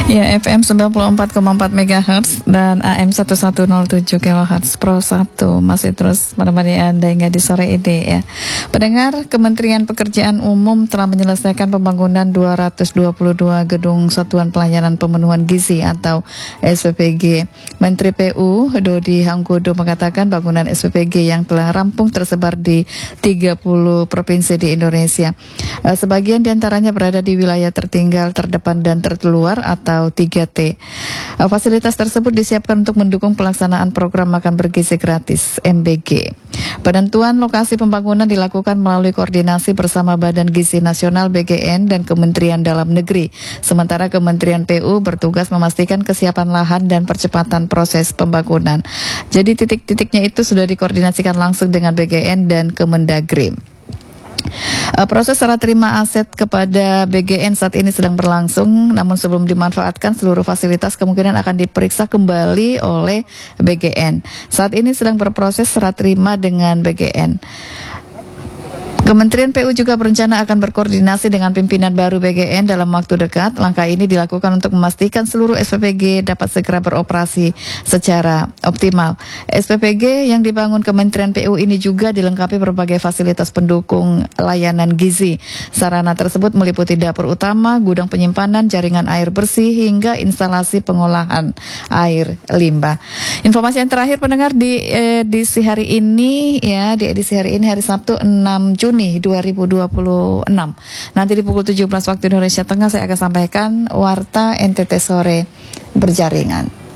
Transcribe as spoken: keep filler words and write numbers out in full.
Ya, F M sembilan puluh empat koma empat megahertz dan A M seribu seratus tujuh kilohertz Pro satu masih terus menemani Anda hingga di sore ini ya. Pendengar, Kementerian Pekerjaan Umum telah menyelesaikan pembangunan dua ratus dua puluh dua gedung Satuan Pelayanan Pemenuhan Gizi atau S P P G. Menteri P U Dodi Hanggodo mengatakan bangunan S P P G yang telah rampung tersebar di tiga puluh provinsi di Indonesia. Sebagian diantaranya berada di wilayah tertinggal, terdepan dan terluar atau tiga T. Fasilitas tersebut disiapkan untuk mendukung pelaksanaan program makan bergizi gratis M B G. Penentuan lokasi pembangunan dilakukan melalui koordinasi bersama Badan Gizi Nasional B G N dan Kementerian Dalam Negeri. Sementara Kementerian P U bertugas memastikan kesiapan lahan dan percepatan proses pembangunan. Jadi titik-titiknya itu sudah dikoordinasikan langsung dengan B G N dan Kemendagri. Uh, proses serah terima aset kepada B G N saat ini sedang berlangsung, namun sebelum dimanfaatkan seluruh fasilitas kemungkinan akan diperiksa kembali oleh B G N. Saat ini sedang berproses serah terima dengan B G N. Kementerian P U juga berencana akan berkoordinasi dengan pimpinan baru B G N dalam waktu dekat. Langkah ini dilakukan untuk memastikan seluruh S P P G dapat segera beroperasi secara optimal. S P P G yang dibangun Kementerian P U ini juga dilengkapi berbagai fasilitas pendukung layanan gizi. Sarana tersebut meliputi dapur utama, gudang penyimpanan, jaringan air bersih, hingga instalasi pengolahan air limbah. Informasi yang terakhir pendengar di edisi hari ini ya, di edisi hari ini hari Sabtu enam Juni dua ribu dua puluh enam. Nanti di pukul tujuh belas waktu Indonesia Tengah saya akan sampaikan Warta N T T Sore Berjaringan.